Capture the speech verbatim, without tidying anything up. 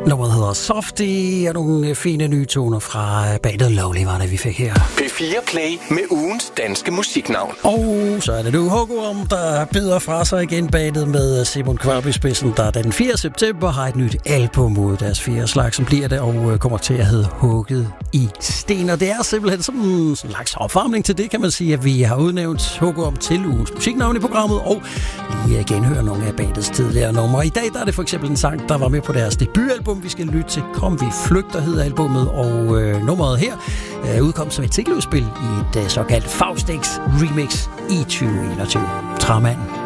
Nummeret hedder Softie, og nogle fine nye toner fra bandet Lovely var det, vi fik her. P fire Play med ugens danske musiknavn. Og så er det nu Hugorm, der bider fra sig igen, bandet med Simon Kvabb i spidsen, der den fjerde september har et nyt album ud. Deres fire slags, som bliver det, og kommer til at hedde Hugget i sten. Og det er simpelthen som en slags opvarmning til det, kan man sige, at vi har udnævnt Hugorm til ugens musiknavn i programmet, og lige genhøre nogle af bandets tidligere numre. I dag der er det for eksempel en sang, der var med på deres debutalbum, vi skal lytte til Kom vi flygter, hedder albumet, og øh, nummeret her øh, udkom som et singleudspil i et øh, såkaldt Faustix remix i tyve enogtyve. Tramanden.